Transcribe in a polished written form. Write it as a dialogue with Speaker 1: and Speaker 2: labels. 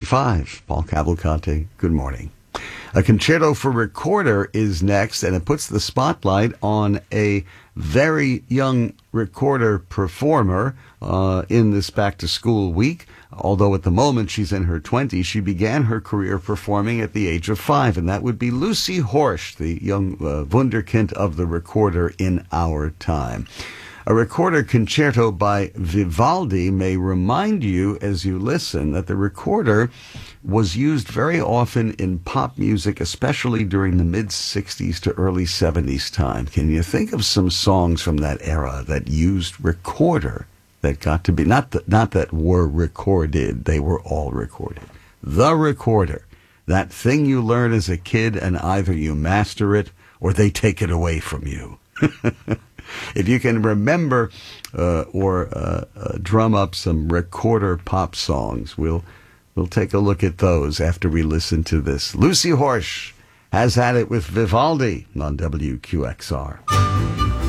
Speaker 1: 5. Paul Cavalcante, good morning. A concerto for recorder is next, and it puts the spotlight on a very young recorder performer in this back-to-school week. Although at the moment she's in her 20s, she began her career performing at the age of 5, and that would be Lucy Horsch, the young wunderkind of the recorder in our time. A recorder concerto by Vivaldi may remind you as you listen that the recorder was used very often in pop music, especially during the mid-60s to early 70s time. Can you think of some songs from that era that used recorder that got to be, not that were recorded, they were all recorded. The recorder, that thing you learn as a kid and either you master it or they take it away from you. If you can remember or drum up some recorder pop songs, we'll take a look at those after we listen to this. Lucy Horsch has had it with Vivaldi on WQXR.